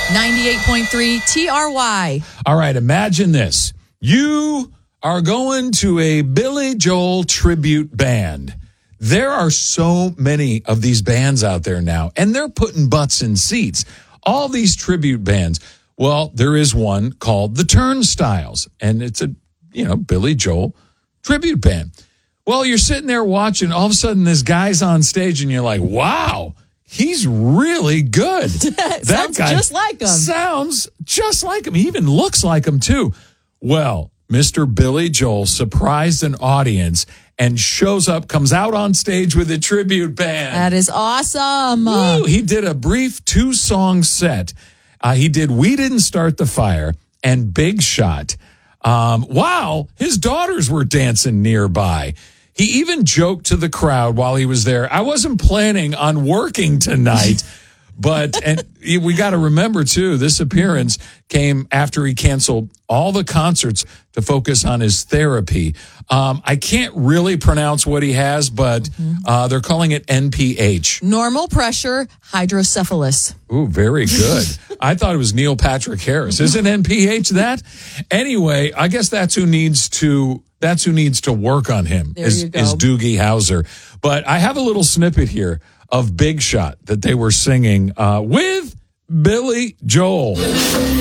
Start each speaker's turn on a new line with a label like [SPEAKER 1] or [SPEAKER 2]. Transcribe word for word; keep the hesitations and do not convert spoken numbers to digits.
[SPEAKER 1] ninety-eight point three T R Y.
[SPEAKER 2] All right, imagine this. You are going to a Billy Joel tribute band. There are so many of these bands out there now, and they're putting butts in seats. All these tribute bands. Well, there is one called the Turnstiles, and it's a, you know, Billy Joel tribute band. Well, you're sitting there watching, all of a sudden this guy's on stage, and you're like, wow, he's really good.
[SPEAKER 1] That
[SPEAKER 2] that
[SPEAKER 1] sounds
[SPEAKER 2] guy
[SPEAKER 1] just like him.
[SPEAKER 2] Sounds just like him. He even looks like him, too. Well, Mister Billy Joel surprised an audience and shows up, comes out on stage with a tribute band.
[SPEAKER 1] That is awesome.
[SPEAKER 2] Woo! He did a brief two-song set. Uh, he did We Didn't Start the Fire and Big Shot. Um, wow, his daughters were dancing nearby. He even joked to the crowd while he was there, I wasn't planning on working tonight. But, and we got to remember, too, this appearance came after he canceled all the concerts to focus on his therapy. Um, I can't really pronounce what he has, but uh, they're calling it N P H.
[SPEAKER 1] Normal pressure hydrocephalus.
[SPEAKER 2] Ooh, very good. I thought it was Neil Patrick Harris. Isn't N P H that? Anyway, I guess that's who needs to that's who needs to work on him
[SPEAKER 1] There
[SPEAKER 2] is,
[SPEAKER 1] you go.
[SPEAKER 2] is Doogie Howser. But I have a little snippet here of Big Shot that they were singing uh, with Billy Joel.